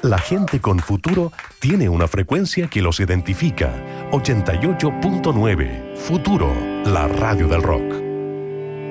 La gente con futuro tiene una frecuencia que los identifica. 88.9. Futuro, la radio del rock.